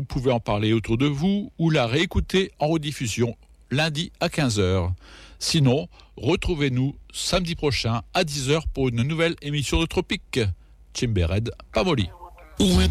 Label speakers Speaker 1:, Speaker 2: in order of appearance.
Speaker 1: vous pouvez en parler autour de vous ou la réécouter en rediffusion lundi à 15h. Sinon, retrouvez-nous samedi prochain à 10h pour une nouvelle émission de Tropique. Chimbered Pamoli.